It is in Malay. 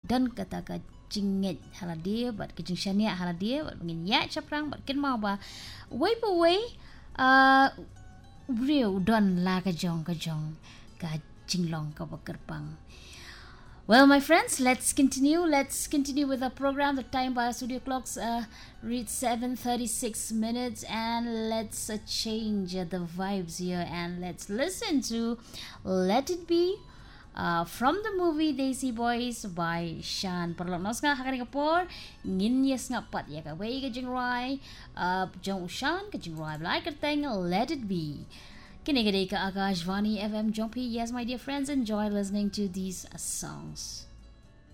dan kata ka jinget haladia bat ke jingshania haladia bat ngin ya chaprang bat kin mau ba way pa way real don la ka jong ka jinglong ka bakerpang. Well, my friends, let's continue with our program. The time by our studio clocks read 7:36 minutes, and let's change the vibes here, and let's listen to Let It Be from the movie Daisy Boys by Shan. Perloknos nga hakari kapor nginyes nga pat ya ka way ka jingrai jong Shan ka jingrai like a thing. Let It Be. Kinegade ka Akashvani FM Jompi. Yes, my dear friends, enjoy listening to these songs.